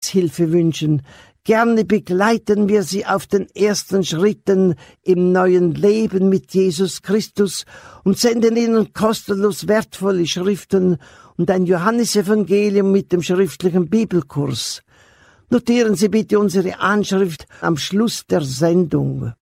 Lebenshilfe wünschen. Gerne begleiten wir Sie auf den ersten Schritten im neuen Leben mit Jesus Christus und senden Ihnen kostenlos wertvolle Schriften und ein Johannesevangelium mit dem schriftlichen Bibelkurs. Notieren Sie bitte unsere Anschrift am Schluss der Sendung.